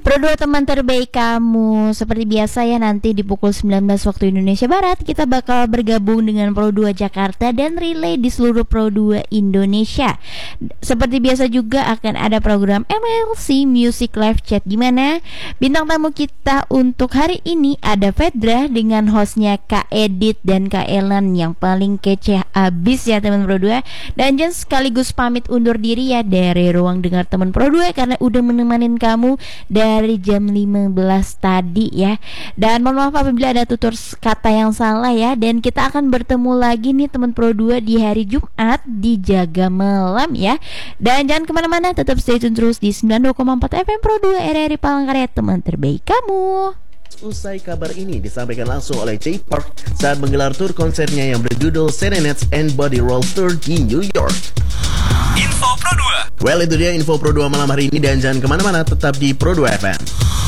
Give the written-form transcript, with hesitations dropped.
Pro 2 teman terbaik kamu. Seperti biasa ya, nanti di pukul 19 waktu Indonesia Barat kita bakal bergabung dengan Pro 2 Jakarta dan relay di seluruh Pro 2 Indonesia. Seperti biasa juga akan ada program MLC Music Live Chat. Gimana? Bintang tamu kita untuk hari ini ada Fedra dengan hostnya Kak Edit dan Kak Ellen yang paling kece abis ya teman Pro 2. Dan Jen sekaligus pamit undur diri ya dari ruang dengar teman Pro 2 karena udah menemani kamu dari jam 15 tadi ya. Dan mohon maaf apabila ada tutur kata yang salah ya. Dan kita akan bertemu lagi nih teman Pro 2 di hari Jumat di Jaga Malam ya. Dan jangan kemana-mana, tetap stay tune terus di 92,4 FM Pro 2 RRI Palangkaraya, teman terbaik kamu. Usai kabar ini disampaikan langsung oleh Jay Park saat menggelar tur konsernya yang berjudul Serenades and Body Roll Tour di New York. Info Pro 2. Well, itu dia info Pro 2 malam hari ini, dan jangan kemana-mana, tetap di Pro 2 FM.